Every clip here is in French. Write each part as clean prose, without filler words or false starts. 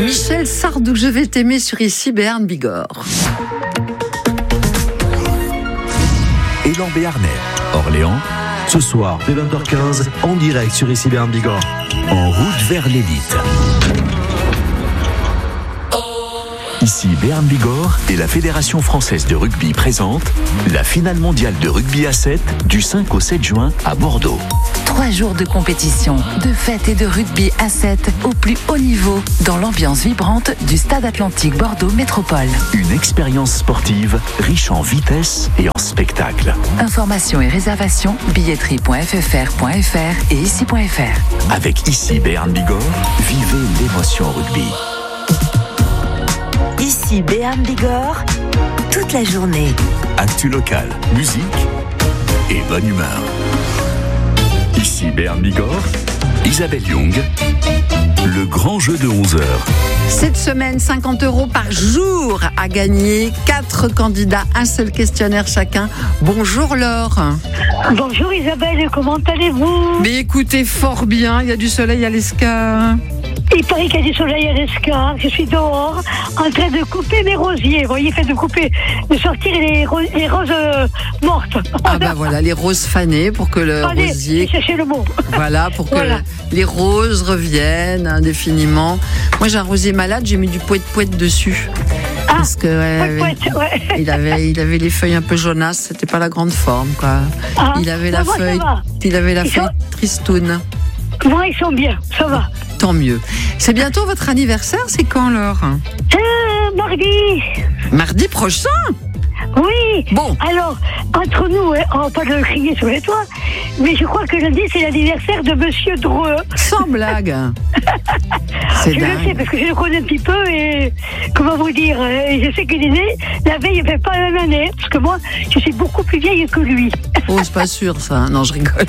Michel Sardou, je vais t'aimer sur ici Béarn Bigorre. Élan Béarnais, Orléans, ce soir dès 20h15 en direct sur ici Béarn Bigorre, en route vers l'élite. Ici Béarn Bigorre et la Fédération française de rugby présente la finale mondiale de rugby à 7 du 5 au 7 juin à Bordeaux. 3 jours de compétition, de fêtes et de rugby à 7 au plus haut niveau dans l'ambiance vibrante du Stade Atlantique Bordeaux Métropole. Une expérience sportive riche en vitesse et en spectacle. Informations et réservations billetterie.ffr.fr et ici.fr. Avec ici Béarn Bigorre, vivez l'émotion rugby. Ici Béarn Bigorre, toute la journée. Actu local, musique et bonne humeur. Ici Béarn Bigorre, Isabelle Young, le grand jeu de 11h. Cette semaine, 50 € par jour à gagner. 4 candidats, un seul questionnaire chacun. Bonjour Laure. Bonjour Isabelle, comment allez-vous? Mais écoutez, fort bien, il y a du soleil à l'Escar. Il paraît qu'il y a du soleil à l'Escar. Je suis dehors en train de couper mes rosiers. Vous voyez, de sortir les roses mortes. Ah bah voilà, les roses fanées pour que le rosier... cherchez le mot. Voilà, pour que les roses reviennent indéfiniment. Moi j'ai un rosier malade, j'ai mis du poète-poète dessus. Parce que il avait les feuilles un peu jaunasses, c'était pas la grande forme quoi. Il avait la feuille tristoune. Moi ils sont bien, ça va. Tant mieux. C'est bientôt votre anniversaire, c'est quand Laure? Mardi. Mardi prochain? Oui. Bon. Alors, entre nous, on va pas le crier sur les toits, mais je crois que lundi, c'est l'anniversaire de Monsieur Dreux. Sans blague. C'est je dingue. le sais, parce que je le connais un petit peu, et comment vous dire, je sais qu'il est né, la veille, il ne fait pas la même année, parce que moi, je suis beaucoup plus vieille que lui. Oh, c'est pas sûr, ça. Non, je rigole.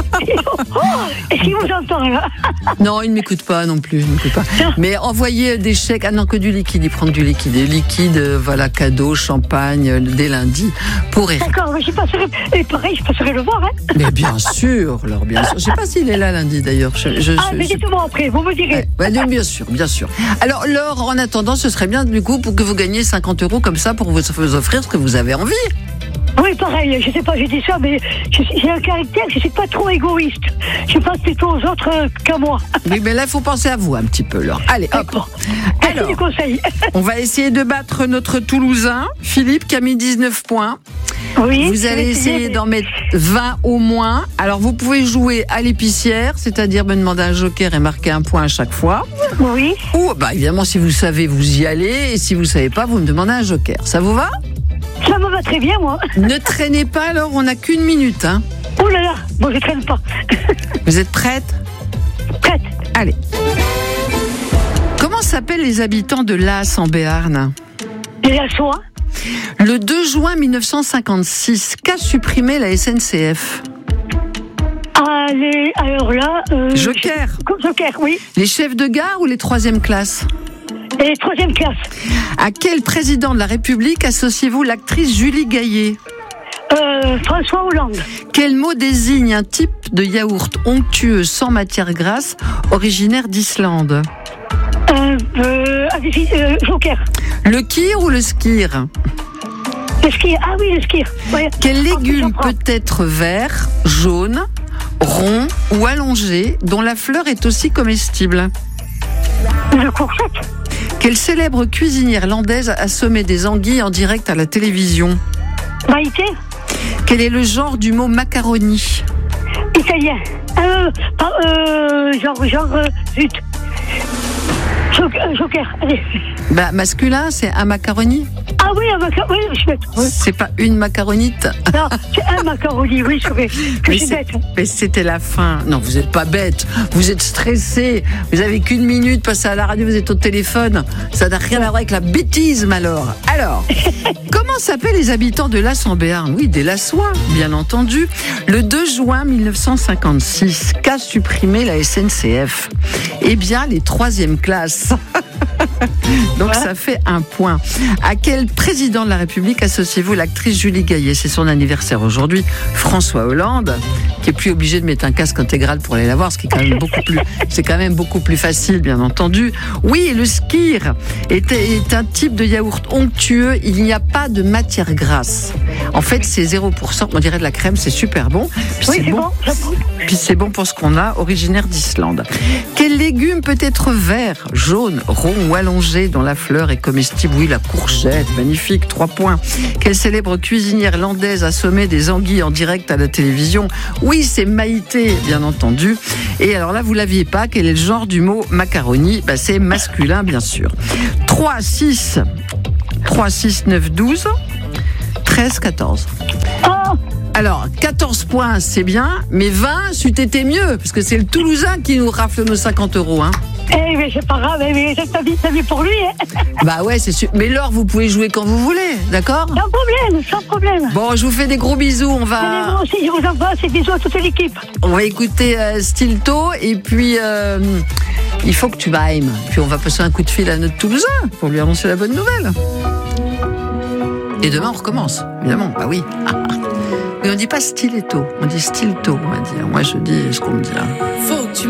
Est-ce qu'il vous entend, là? Non, il ne m'écoute pas non plus. Mais envoyer des chèques, non, que du liquide, il prend que du liquide. Et liquide, voilà, cadeau, champagne, dès lundi, pour D'accord, mais je passerai le voir, hein. Mais bien sûr, Laure, bien sûr. Je ne sais pas s'il est là lundi, d'ailleurs. Mais dites-moi après, vous me direz. Bien sûr, bien sûr. Alors, Laure, en attendant, ce serait bien, du coup, pour que vous gagniez 50 € comme ça, pour vous offrir ce que vous avez envie. Oui, pareil, je sais pas, j'ai dit ça, mais j'ai un caractère, je suis pas trop égoïste. Je pense plutôt aux autres qu'à moi. Oui, mais là, il faut penser à vous un petit peu, Laure. Allez, hop. Merci du conseil. On va essayer de battre notre Toulousain, Philippe, qui a mis 19 points. Oui. Vous allez essayer d'en mettre 20 au moins. Alors, vous pouvez jouer à l'épicière, c'est-à-dire me demander un joker et marquer un point à chaque fois. Oui. Ou, évidemment, si vous savez, vous y allez. Et si vous savez pas, vous me demandez un joker. Ça vous va? Ça me va très bien, moi. Ne traînez pas, alors, on n'a qu'1 minute. Hein. Oh là là, bon, je traîne pas. Vous êtes prête? Prête. Allez. Comment s'appellent les habitants de Las en Béarn? Et la soie? Le 2 juin 1956, qu'a supprimé la SNCF? Allez, alors là... Joker. Joker, oui. Les chefs de gare ou les 3e classes? Et 3e classe. À quel président de la République associez-vous l'actrice Julie Gaillet? François Hollande. Quel mot désigne un type de yaourt onctueux sans matière grasse, originaire d'Islande? Joker. Le kir ou le skir? Le skir, ah oui, le skir. Ouais. Quel légume peut être vert, jaune, rond ou allongé, dont la fleur est aussi comestible? Le courgette. Quelle célèbre cuisinière irlandaise a sommé des anguilles en direct à la télévision? Maïté. Quel est le genre du mot macaroni? Italien. Zut. Joker, allez. Masculin, c'est un macaroni. Ah oui, un macaroni, je suis bête. Oui. C'est pas une macaronite. Non, c'est un macaroni, oui, je suis bête. Mais c'était la fin. Non, vous n'êtes pas bête. Vous êtes stressé. Vous avez qu'1 minute, passez à la radio, vous êtes au téléphone. Ça n'a rien à voir avec la bêtise, alors. Alors, comment s'appellent les habitants de Las en Béarn? Oui, des Lassois, bien entendu. Le 2 juin 1956, qu'a supprimé la SNCF? Eh bien, les 3e classes. Donc ça fait un point. À quel président de la République associez-vous l'actrice Julie Gaillet? C'est son anniversaire aujourd'hui. François Hollande, qui est plus obligé de mettre un casque intégral pour aller la voir, ce qui est quand même c'est quand même beaucoup plus facile, bien entendu. Oui, le skyr est un type de yaourt onctueux. Il n'y a pas de matière grasse. En fait, c'est 0%. On dirait de la crème, c'est super bon. Puis Oui, c'est bon. Puis c'est bon pour ce qu'on a, originaire d'Islande. Quel légume peut être vert, jaune, rond ou allongé, dont la fleur est comestible? Oui, la courgette, magnifique, 3 points. Quelle célèbre cuisinière landaise a sommé des anguilles en direct à la télévision? Oui, c'est Maïté, bien entendu. Et alors là, vous l'aviez pas, quel est le genre du mot macaroni? C'est masculin, bien sûr. 3, 6, 9, 12, 13, 14. Alors, 14 points, c'est bien, mais 20, c'eût été mieux, parce que c'est le Toulousain qui nous rafle nos 50 €. Hein. Eh, mais c'est pas grave, mais t'as vu pour lui. Hein. Bah ouais, c'est sûr. Mais Laure, vous pouvez jouer quand vous voulez, d'accord? Sans problème. Bon, je vous fais des gros bisous, on va... Allez, moi aussi, je vous embrasse et bisous à toute l'équipe. On va écouter Stilto, et puis il faut que tu m'aimes. Puis on va passer un coup de fil à notre Toulousain, pour lui annoncer la bonne nouvelle. Et demain, on recommence, évidemment, bah oui. Mais on dit pas stiletto, on dit stilto, on va dire. Moi, je dis ce qu'on me dit. Faut que tu